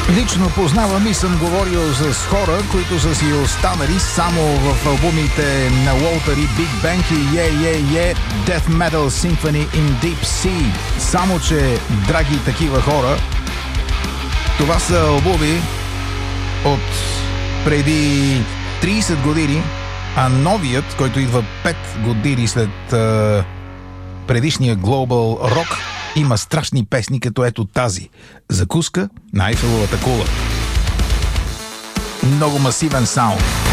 Лично познавам и съм говорил с хора, които са си останали само в албумите на Walter и Big Bang и Yeah, Death Metal Symphony in Deep Sea. Само че, драги такива хора, това са албуми от преди 30 години, а новият, който идва 5 години след предишния Global Rock, има страшни песни, като ето тази "Закуска на Айфеловата кула". Много масивен саунд.